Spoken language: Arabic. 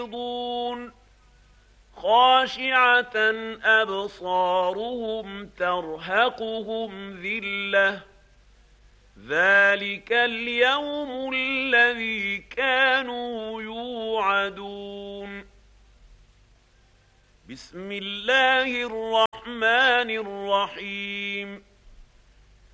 معرضون خاشعة أبصارهم ترهقهم ذلة ذلك اليوم الذي كانوا يوعدون. بسم الله الرحمن الرحيم.